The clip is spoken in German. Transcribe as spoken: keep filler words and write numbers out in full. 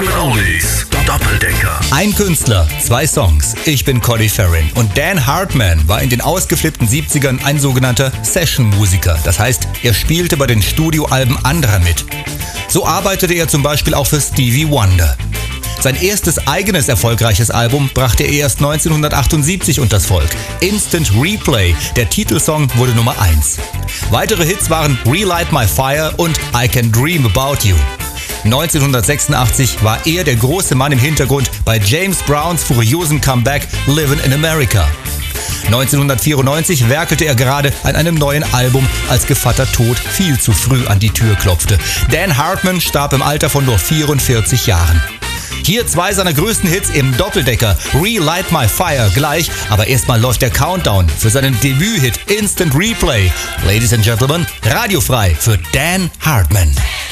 German Oldies. Doppeldecker. Ein Künstler, zwei Songs. Ich bin Collie Ferrin. Und Dan Hartman war in den ausgeflippten siebzigern ein sogenannter Session-Musiker. Das heißt, er spielte bei den Studioalben anderer mit. So arbeitete er zum Beispiel auch für Stevie Wonder. Sein erstes eigenes erfolgreiches Album brachte er erst neunzehnhundertachtundsiebzig unters Volk. Instant Replay, der Titelsong, wurde Nummer eins. Weitere Hits waren Relight My Fire und I Can Dream About You. neunzehnhundertsechsundachtzig war er der große Mann im Hintergrund bei James Browns furiosem Comeback Livin' in America. neunzehnhundertvierundneunzig werkelte er gerade an einem neuen Album, als Gevatter Tod viel zu früh an die Tür klopfte. Dan Hartman starb im Alter von nur vierundvierzig Jahren. Hier zwei seiner größten Hits im Doppeldecker, Relight My Fire gleich, aber erstmal läuft der Countdown für seinen Debüthit Instant Replay. Ladies and Gentlemen, radiofrei für Dan Hartman.